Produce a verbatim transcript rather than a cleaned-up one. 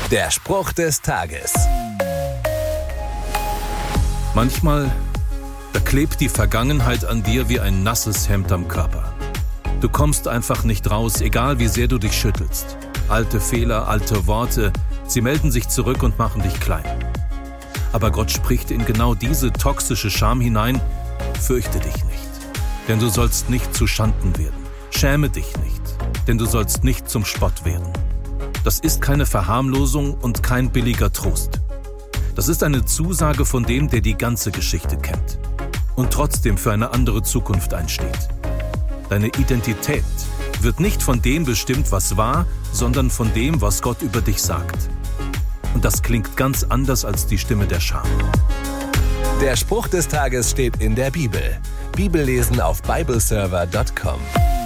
Der Spruch des Tages. Manchmal, da klebt die Vergangenheit an dir wie ein nasses Hemd am Körper. Du kommst einfach nicht raus, egal wie sehr du dich schüttelst. Alte Fehler, alte Worte, sie melden sich zurück und machen dich klein. Aber Gott spricht in genau diese toxische Scham hinein: Fürchte dich nicht, denn du sollst nicht zu Schanden werden. Schäme dich nicht, denn du sollst nicht zum Spott werden. Das ist keine Verharmlosung und kein billiger Trost. Das ist eine Zusage von dem, der die ganze Geschichte kennt und trotzdem für eine andere Zukunft einsteht. Deine Identität wird nicht von dem bestimmt, was war, sondern von dem, was Gott über dich sagt. Und das klingt ganz anders als die Stimme der Scham. Der Spruch des Tages steht in der Bibel. Bibellesen auf bibleserver punkt com.